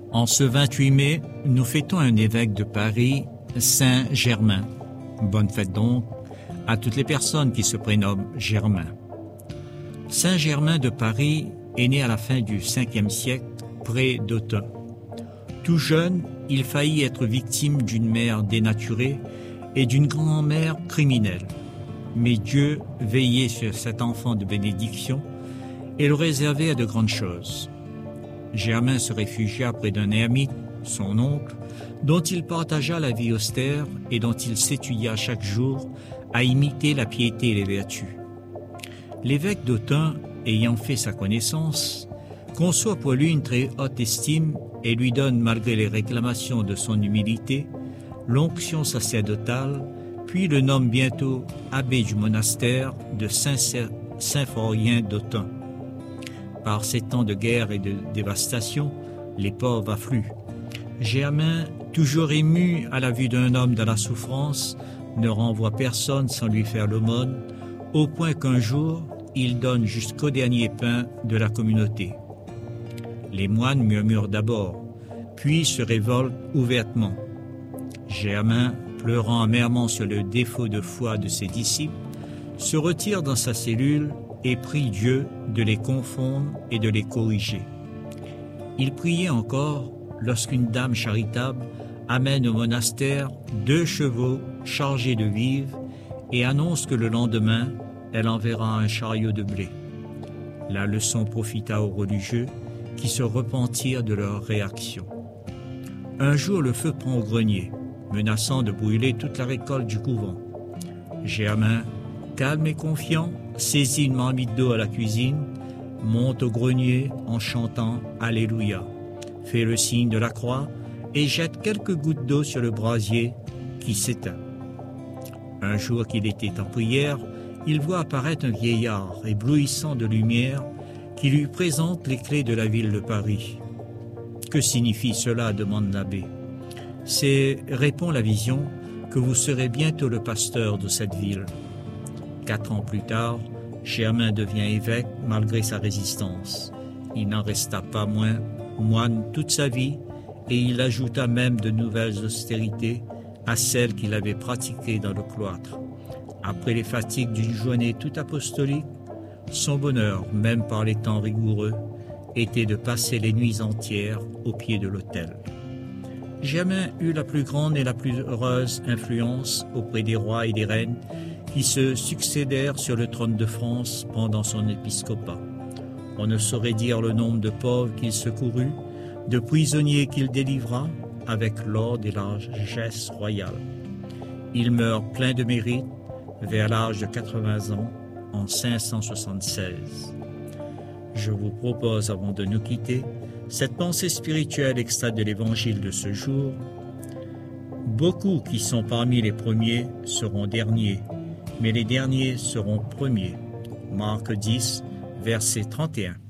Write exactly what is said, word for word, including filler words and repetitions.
En ce vingt-huit mai, nous fêtons un évêque de Paris, Saint Germain. Bonne fête donc à toutes les personnes qui se prénomment Germain. Saint Germain de Paris est né à la fin du cinquième siècle, près d'Autun. Tout jeune, il faillit être victime d'une mère dénaturée et d'une grand-mère criminelle. Mais Dieu veillait sur cet enfant de bénédiction et le réservait à de grandes choses. Germain se réfugia près d'un ermite, son oncle, dont il partagea la vie austère et dont il s'étudia chaque jour à imiter la piété et les vertus. L'évêque d'Autun, ayant fait sa connaissance, conçoit pour lui une très haute estime et lui donne, malgré les réclamations de son humilité, l'onction sacerdotale, puis le nomme bientôt abbé du monastère de Saint-Symphorien d'Autun. Par ces temps de guerre et de dévastation, les pauvres affluent. Germain, toujours ému à la vue d'un homme dans la souffrance, ne renvoie personne sans lui faire l'aumône, au point qu'un jour, il donne jusqu'au dernier pain de la communauté. Les moines murmurent d'abord, puis se révoltent ouvertement. Germain, pleurant amèrement sur le défaut de foi de ses disciples, se retire dans sa cellule et prie Dieu de les confondre et de les corriger. Il priait encore lorsqu'une dame charitable amène au monastère deux chevaux chargés de vivres et annonce que le lendemain, elle enverra un chariot de blé. La leçon profita aux religieux qui se repentirent de leur réaction. Un jour, le feu prend au grenier, menaçant de brûler toute la récolte du couvent. Germain, calme et confiant, saisit une marmite d'eau à la cuisine, monte au grenier en chantant « Alléluia », fait le signe de la croix et jette quelques gouttes d'eau sur le brasier qui s'éteint. Un jour qu'il était en prière, il voit apparaître un vieillard éblouissant de lumière qui lui présente les clés de la ville de Paris. « Que signifie cela ?» demande l'abbé. « C'est, répond la vision, que vous serez bientôt le pasteur de cette ville. » Quatre ans plus tard, Germain devient évêque malgré sa résistance. Il n'en resta pas moins moine toute sa vie et il ajouta même de nouvelles austérités à celles qu'il avait pratiquées dans le cloître. Après les fatigues d'une journée tout apostolique, son bonheur, même par les temps rigoureux, était de passer les nuits entières au pied de l'autel. Germain eut la plus grande et la plus heureuse influence auprès des rois et des reines qui se succédèrent sur le trône de France pendant son épiscopat. On ne saurait dire le nombre de pauvres qu'il secourut, de prisonniers qu'il délivra, avec l'ordre et la largesse royale. Il meurt plein de mérite, vers l'âge de quatre-vingts ans, en cinq cent soixante-seize. Je vous propose, avant de nous quitter, cette pensée spirituelle extraite de l'Évangile de ce jour. Beaucoup qui sont parmi les premiers seront derniers, mais les derniers seront premiers. Marc dix, verset trente et un.